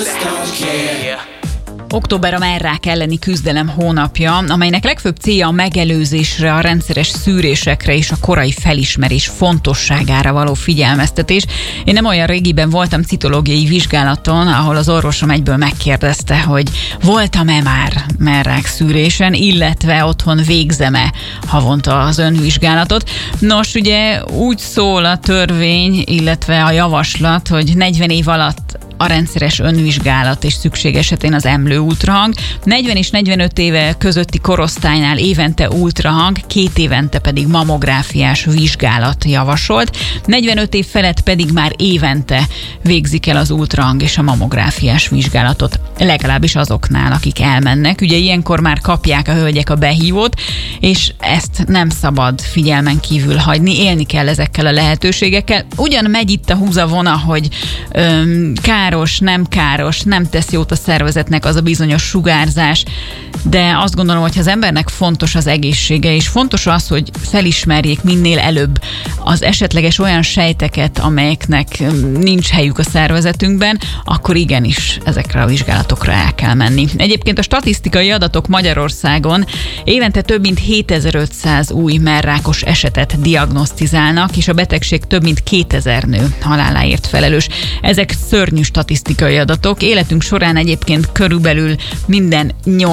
Október a mellrák elleni küzdelem hónapja, amelynek legfőbb célja a megelőzésre, a rendszeres szűrésekre és a korai felismerés fontosságára való figyelmeztetés. Én nem olyan régiben voltam citológiai vizsgálaton, ahol az orvosom egyből megkérdezte, hogy voltam-e már mellrák szűrésen, illetve otthon végzem-e havonta az önvizsgálatot. Nos, ugye úgy szól a törvény, illetve a javaslat, hogy 40 év alatt a rendszeres önvizsgálat és szükség esetén az emlő ultrahang, 40 és 45 éve közötti korosztálynál évente ultrahang, 2 évente pedig mammográfiás vizsgálat javasolt, 45 év felett pedig már évente végzik el az ultrahang és a mammográfiás vizsgálatot, legalábbis azoknál, akik elmennek. Ugye ilyenkor már kapják a hölgyek a behívót, és ezt nem szabad figyelmen kívül hagyni, élni kell ezekkel a lehetőségekkel. Ugyan megy itt a húzavona, hogy káros, nem tesz jót a szervezetnek az a bizonyos sugárzás, de azt gondolom, hogy ha az embernek fontos az egészsége, és fontos az, hogy felismerjék minél előbb az esetleges olyan sejteket, amelyeknek nincs helyük a szervezetünkben, akkor igenis ezekre a vizsgálatokra el kell menni. Egyébként a statisztikai adatok Magyarországon évente több mint 7500 új mellrákos esetet diagnosztizálnak, és a betegség több mint 2000 nő haláláért felelős. Ezek szörnyű statisztikai adatok. Életünk során egyébként körülbelül minden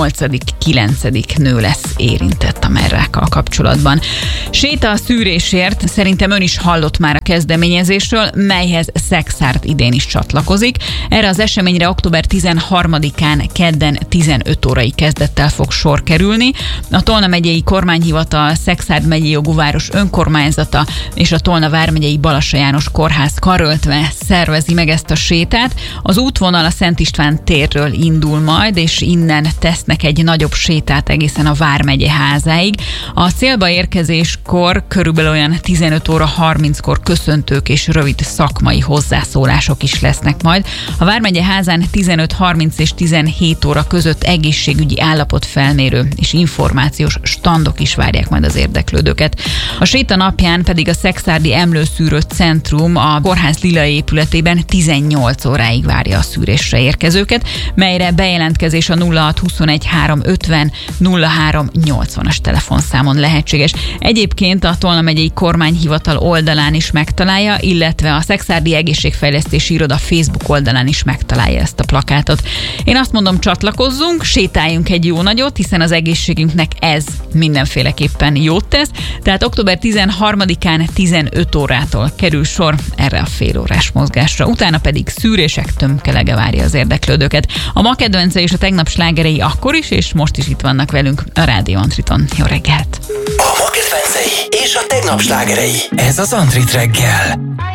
8.-9. nő lesz érintett a mellrákkal kapcsolatban. Séta a szűrésért, szerintem ön is hallott már a kezdeményezésről, melyhez Szekszárd idén is csatlakozik. Erre az eseményre október 13-án kedden 15 órai kezdettel fog sor kerülni. A Tolna megyei kormányhivatal, Szekszárd megyei jogú város önkormányzata és a Tolna vármegyei Balassa János kórház karöltve szervezi meg ezt a sétát. Az útvonal a Szent István térről indul majd, és innen tesznek egy nagyobb sétát egészen a vármegye házáig. A célba érkezéskor körülbelül olyan 15 óra 30-kor köszöntők és rövid szakmai hozzászólások is lesznek majd. A vármegye házán 15:30 és 17 óra között egészségügyi állapotfelmérő és információs standok is várják majd az érdeklődőket. A séta napján pedig a Szekszárdi Emlőszűrő Centrum a kórház lila épületében 18 óráig várja a szűrésre érkezőket, melyre bejelentkezés a 0621 350 0380-as telefonszámon lehetséges. Egyébként a Tolna megyei kormányhivatal oldalán is megtalálja, illetve a Szekszárdi Egészségfejlesztési Iroda Facebook oldalán is megtalálja ezt a plakátot. Én azt mondom, csatlakozzunk, sétáljunk egy jó nagyot, hiszen az egészségünknek ez mindenféleképpen jót tesz, tehát október 13-án 15 órától kerül sor erre a félórás mozgásra. Utána pedig szűrések tömkelege várja az érdeklődőket. A ma kedvence és a tegnap slágerei akkor is, és most is itt vannak velünk a Rádió Antriton. Jó reggelt! A ma kedvencei és a tegnap slágerei. Ez az Antrit reggel.